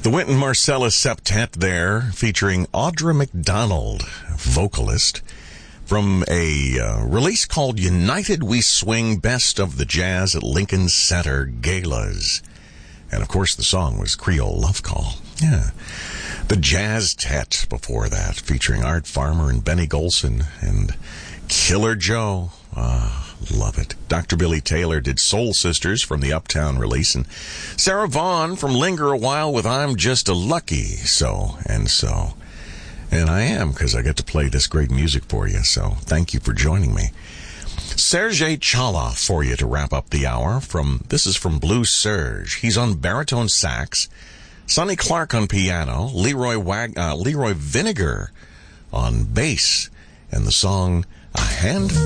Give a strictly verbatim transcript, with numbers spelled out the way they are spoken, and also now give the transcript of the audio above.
The Wynton Marsalis Septet there, featuring Audra McDonald, vocalist, from a uh, release called United We Swing Best of the Jazz at Lincoln Center Galas. And, of course, the song was Creole Love Call. Yeah. The Jazz Tet before that, featuring Art Farmer and Benny Golson and Killer Joe. Ah. Love it. Doctor Billy Taylor did Soul Sisters from the Uptown release, and Sarah Vaughan from Linger a While with I'm Just a Lucky So and So. And I am, because I get to play this great music for you, so thank you for joining me. Sergei Chala for you to wrap up the hour. From This is from Blue Serge. He's on baritone sax, Sonny Clark on piano, Leroy, Wag- uh, Leroy Vinegar on bass, and the song A Hand